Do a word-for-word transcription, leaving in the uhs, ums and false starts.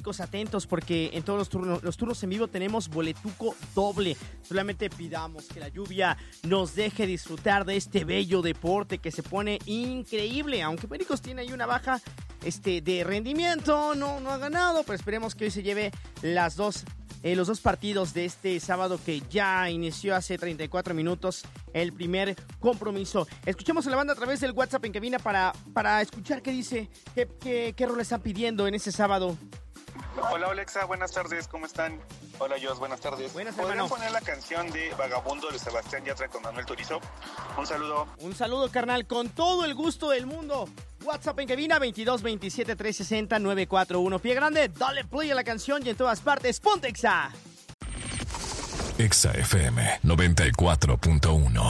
fanáticos atentos porque en todos los turnos, los turnos en vivo tenemos boletuco doble. Solamente pidamos que la lluvia nos deje disfrutar de este bello deporte que se pone increíble. Aunque Pericos tiene ahí una baja este, de rendimiento, no, no ha ganado, pero esperemos que hoy se lleve las dos Eh, los dos partidos de este sábado que ya inició hace treinta y cuatro minutos el primer compromiso. Escuchemos a la banda a través del WhatsApp en cabina para, para escuchar qué dice, qué, qué, qué rol están pidiendo en este sábado. Hola Alexa, buenas tardes, ¿cómo están? Hola Jos, buenas tardes. Buenas, ¿Podrían hermano. poner la canción de Vagabundo de Sebastián Yatra con Manuel Turizo? Un saludo. Un saludo, carnal, con todo el gusto del mundo. WhatsApp en cabina veintidós veintisiete trescientos sesenta nueve cuatro uno. Pie grande, dale play a la canción y en todas partes, ponte Exa. Exa F M noventa y cuatro punto uno.